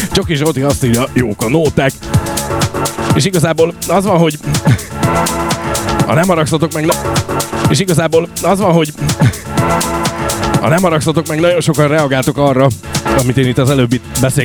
Csoki Zsolti azt írja, jók a nóták. És igazából az van, hogy ha nem haragszatok meg... És igazából az van, hogy ha nem haragszatok meg, nagyon sokan reagáltok arra, amit én itt az előbbi